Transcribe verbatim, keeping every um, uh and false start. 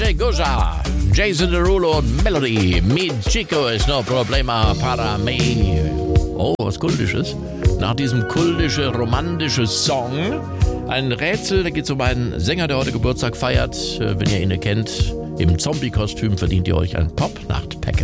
Jay Goja, Jason Derulo und Melody. Mi Chico ist no problema para mí. Oh, was Kultisches. Nach diesem kultische, romantische Song ein Rätsel, da geht es um einen Sänger, der heute Geburtstag feiert. Wenn ihr ihn kennt, im Zombie-Kostüm verdient ihr euch ein Pop-Nacht-Package.